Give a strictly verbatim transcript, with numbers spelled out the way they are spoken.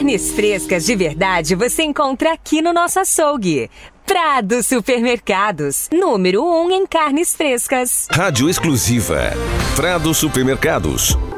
Carnes frescas de verdade você encontra aqui no nosso açougue. Prado Supermercados, número um em carnes frescas. Rádio exclusiva. Prado Supermercados.